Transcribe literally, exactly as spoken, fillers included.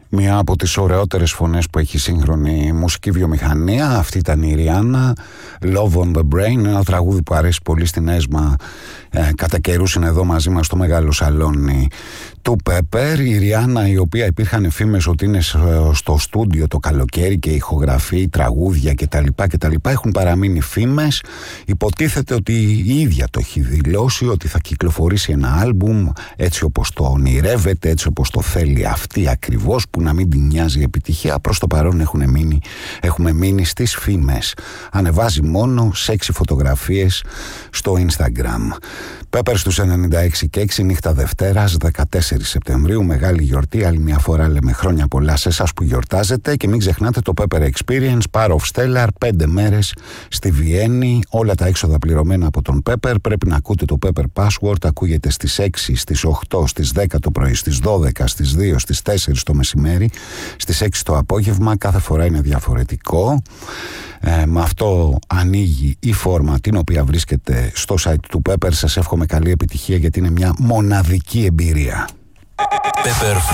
Μία από τις ωραιότερες φωνές που έχει σύγχρονη μουσική βιομηχανία. Αυτή ήταν η Ριάννα, Love on the Brain, ένα τραγούδι που αρέσει πολύ στην ΕΣΜΑ. ε, Κατά καιρούς είναι εδώ μαζί μας στο μεγάλο σαλόνι του Pepper. Η Ριάννα, η οποία υπήρχαν φήμες ότι είναι στο στούντιο το καλοκαίρι και ηχογραφεί τραγούδια κτλ, κτλ, έχουν παραμείνει φήμες. Υποτίθεται ότι η ίδια το έχει δηλώσει ότι θα κυκλοφορήσει ένα άλμπουμ έτσι όπως το ονειρεύεται, έτσι όπως το θέλει αυτή ακριβώς, που να μην την νοιάζει η επιτυχία. Προς το παρόν έχουν μείνει, έχουμε μείνει στις φήμες. Ανεβάζει μόνο σεξι φωτογραφίες στο Instagram. Pepper στους ενενήντα έξι και έξι, νύχτα Δευτέρας, δεκατέσσερις Σεπτεμβρίου, μεγάλη γιορτή. Άλλη μια φορά λέμε χρόνια πολλά σε εσάς που γιορτάζετε. Και μην ξεχνάτε το Pepper Experience, Power of Stellar, πέντε μέρες στη Βιέννη. Όλα τα έξοδα πληρωμένα από τον Pepper. Πρέπει να ακούτε το Pepper Password. Ακούγεται στις έξι, στις οκτώ, στις δέκα το πρωί, στις δώδεκα, στις δύο, στις τέσσερις το μεσημέρι, στις έξι το απόγευμα. Κάθε φορά είναι διαφορετικό. Ε, με αυτό ανοίγει η φόρμα την οποία βρίσκεται στο site του Pepper. Σας εύχομαι καλή επιτυχία, γιατί είναι μια μοναδική εμπειρία. Pepper